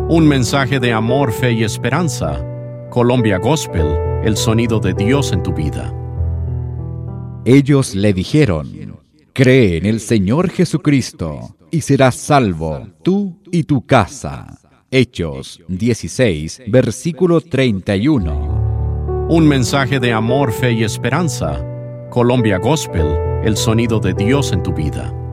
Un mensaje de amor, fe y esperanza. Colombia Gospel, el sonido de Dios en tu vida. Ellos le dijeron: cree en el Señor Jesucristo y serás salvo, tú y tu casa. Hechos 16, versículo 31. Un mensaje de amor, fe y esperanza. Colombia Gospel, el sonido de Dios en tu vida.